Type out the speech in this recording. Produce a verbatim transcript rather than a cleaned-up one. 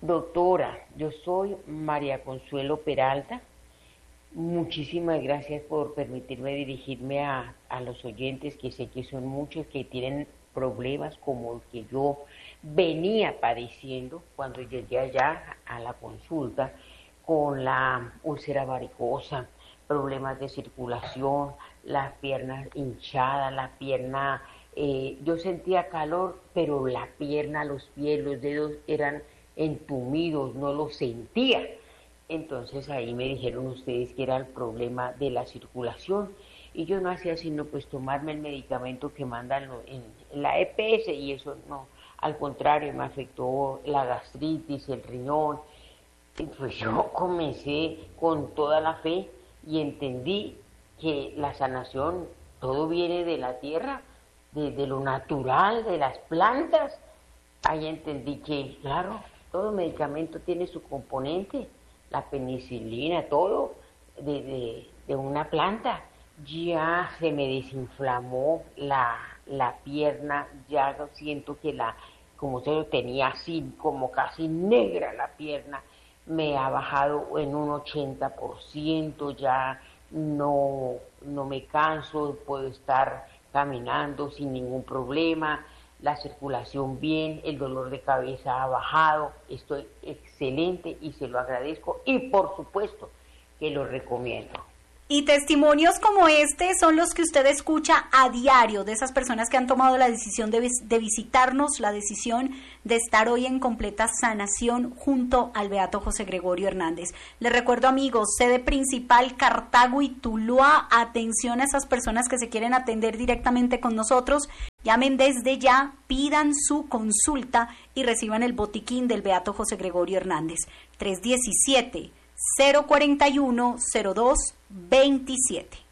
Doctora, yo soy María Consuelo Peralta. Muchísimas gracias por permitirme dirigirme a, a los oyentes, que sé que son muchos que tienen problemas como el que yo venía padeciendo cuando llegué allá a la consulta, con la úlcera varicosa, problemas de circulación, las piernas hinchadas, la pierna, eh, yo sentía calor, pero la pierna, los pies, los dedos eran entumidos, no los sentía. Entonces ahí me dijeron ustedes que era el problema de la circulación, y yo no hacía sino pues tomarme el medicamento que mandan en, en la E P S, y eso no, al contrario, me afectó la gastritis, el riñón. Y pues yo comencé con toda la fe y entendí que la sanación, todo viene de la tierra, de, de lo natural, de las plantas. Ahí entendí que, claro, todo medicamento tiene su componente, la penicilina, todo de, de, de una planta. Ya se me desinflamó la, la pierna, ya siento que la, como se lo tenía así, como casi negra la pierna, me ha bajado en un ochenta por ciento, ya no, no me canso, puedo estar caminando sin ningún problema, la circulación bien, el dolor de cabeza ha bajado, estoy excelente y se lo agradezco, y por supuesto que lo recomiendo. Y testimonios como este son los que usted escucha a diario de esas personas que han tomado la decisión de, vis- de visitarnos, la decisión de estar hoy en completa sanación junto al Beato José Gregorio Hernández. Les recuerdo, amigos, sede principal Cartago y Tuluá. Atención a esas personas que se quieren atender directamente con nosotros. Llamen desde ya, pidan su consulta y reciban el botiquín del Beato José Gregorio Hernández. tres uno siete, cero cuatro uno, cero dos dos siete.